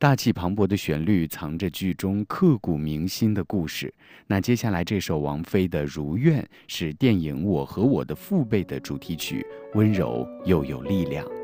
大气磅礴的旋律藏着剧中刻骨铭心的故事。那接下来这首王菲的《如愿》是电影《我和我的父辈》的主题曲，温柔又有力量。